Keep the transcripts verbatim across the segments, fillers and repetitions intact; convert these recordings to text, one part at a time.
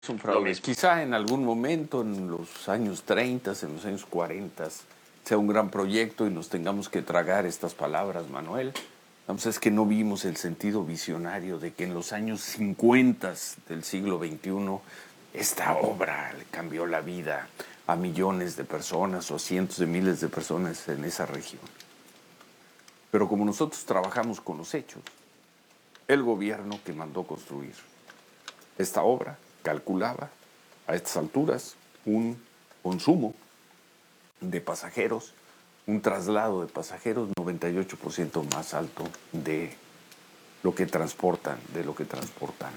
Es un fraude. Quizá en algún momento, en los años treinta, en los años cuarenta, sea un gran proyecto y nos tengamos que tragar estas palabras, Manuel. Vamos, es que no vimos el sentido visionario de que en los años cincuenta del siglo veintiuno esta obra le cambió la vida a millones de personas o cientos de miles de personas en esa región. Pero como nosotros trabajamos con los hechos, el gobierno que mandó construir esta obra calculaba a estas alturas un consumo de pasajeros, un traslado de pasajeros noventa y ocho por ciento más alto de lo que transportan, de lo que transportan.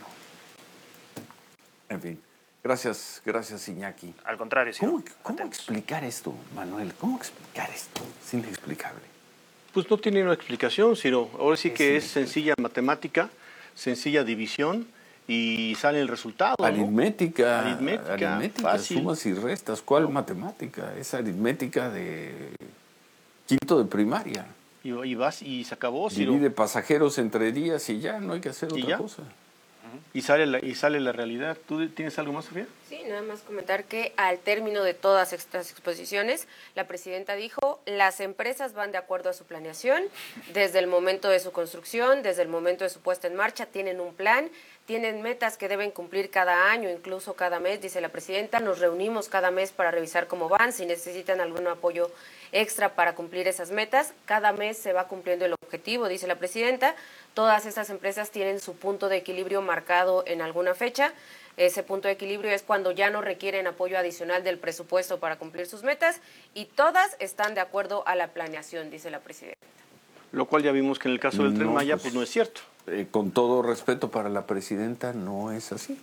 En fin, gracias, gracias Iñaki. Al contrario, sí. ¿Cómo, cómo explicar esto, Manuel? ¿Cómo explicar esto? Es inexplicable. Pues no tiene una explicación, Ciro. Ahora sí que es, es sencilla matemática, sencilla división y sale el resultado, ¿no? Aritmética, aritmética, aritmética fácil. Sumas y restas. ¿Cuál no. matemática? Es aritmética de quinto de primaria. Y, y vas y se acabó, Ciro. Divide pasajeros entre días y ya, no hay que hacer otra ya? cosa. Y sale, la, y sale la realidad. ¿Tú tienes algo más, Sofía? Sí, nada más comentar que al término de todas estas exposiciones, la presidenta dijo, las empresas van de acuerdo a su planeación, desde el momento de su construcción, desde el momento de su puesta en marcha, tienen un plan, tienen metas que deben cumplir cada año, incluso cada mes, dice la presidenta, nos reunimos cada mes para revisar cómo van, si necesitan algún apoyo extra para cumplir esas metas, cada mes se va cumpliendo el objetivo, dice la presidenta, todas estas empresas tienen su punto de equilibrio marcado en alguna fecha, ese punto de equilibrio es cuando ya no requieren apoyo adicional del presupuesto para cumplir sus metas y todas están de acuerdo a la planeación, dice la presidenta. Lo cual ya vimos que en el caso del Tren No, Maya, pues, pues no es cierto. Eh, con todo respeto para la presidenta, no es así.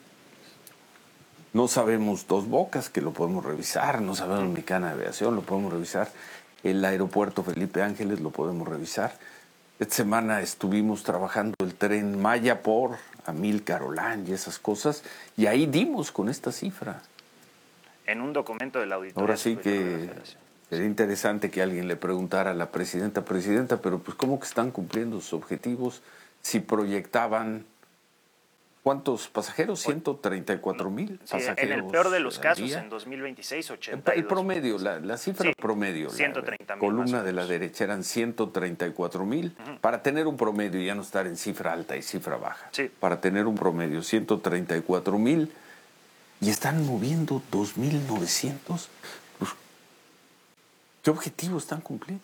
No sabemos Dos Bocas, que lo podemos revisar, no sabemos Mexicana de Aviación, lo podemos revisar. El aeropuerto Felipe Ángeles lo podemos revisar. Esta semana estuvimos trabajando el Tren Maya por Amílcar Olan y esas cosas, y ahí dimos con esta cifra. En un documento del auditorio. Ahora sí que sería interesante que alguien le preguntara a la presidenta, presidenta, pero pues ¿cómo que están cumpliendo sus objetivos si proyectaban cuántos pasajeros? ciento treinta y cuatro mil sí, pasajeros. En el peor de los casos, día. en dos mil veintiséis, ochenta y dos. El promedio, la, la cifra sí, promedio, ciento treinta la mil columna de la derecha eran ciento treinta y cuatro mil, uh-huh. Para tener un promedio y ya no estar en cifra alta y cifra baja. Sí. Para tener un promedio, ciento treinta y cuatro mil, y están moviendo dos mil novecientos. Pues, ¿qué objetivo están cumpliendo?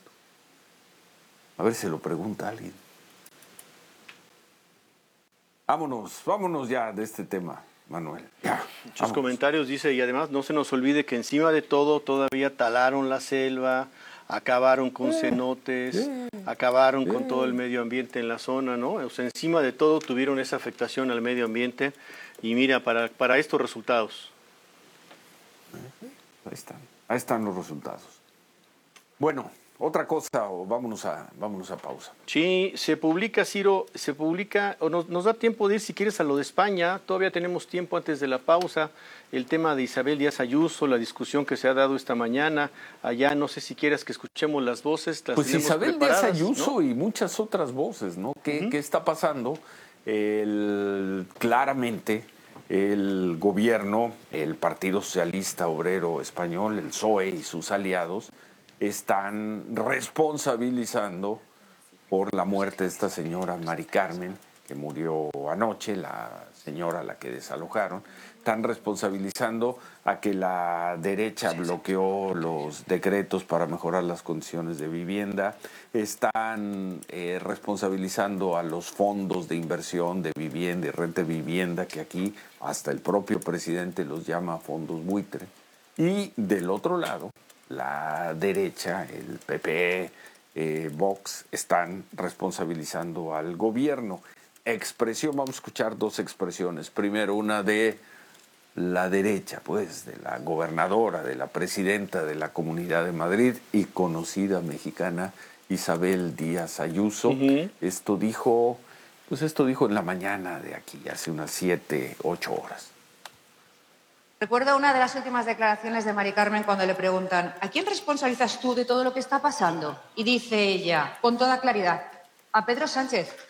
A ver si se lo pregunta alguien. Vámonos, vámonos ya de este tema, Manuel. Ya, Muchos vámonos. comentarios dice, y además no se nos olvide que encima de todo todavía talaron la selva, acabaron con Eh, cenotes, eh, acabaron eh. con todo el medio ambiente en la zona, ¿no? O sea, encima de todo tuvieron esa afectación al medio ambiente y mira, para, para estos resultados. Ahí están, ahí están los resultados. Bueno, otra cosa o vámonos a, vámonos a pausa. Sí, se publica, Ciro, se publica, o nos, nos da tiempo de ir si quieres a lo de España, todavía tenemos tiempo antes de la pausa, el tema de Isabel Díaz Ayuso, la discusión que se ha dado esta mañana, allá no sé si quieres que escuchemos las voces. Las pues Isabel Díaz Ayuso, ¿no? Y muchas otras voces, ¿no? ¿Qué, uh-huh. ¿Qué está pasando? El, claramente el gobierno, el Partido Socialista Obrero Español, el P S O E y sus aliados, están responsabilizando por la muerte de esta señora Mari Carmen, que murió anoche, la señora a la que desalojaron. Están responsabilizando a que la derecha bloqueó los decretos para mejorar las condiciones de vivienda. Están eh, responsabilizando a los fondos de inversión de vivienda y renta de vivienda, que aquí hasta el propio presidente los llama fondos buitre. Y del otro lado, la derecha, el P P, eh, Vox, están responsabilizando al gobierno. Expresión, vamos a escuchar dos expresiones. Primero, una de la derecha, pues, de la gobernadora, de la presidenta de la Comunidad de Madrid y conocida mexicana Isabel Díaz Ayuso. Uh-huh. Esto dijo, pues esto dijo en la mañana de aquí, hace unas siete, ocho horas. Recuerdo una de las últimas declaraciones de Mari Carmen cuando le preguntan ¿a quién responsabilizas tú de todo lo que está pasando? Y dice ella, con toda claridad, a Pedro Sánchez.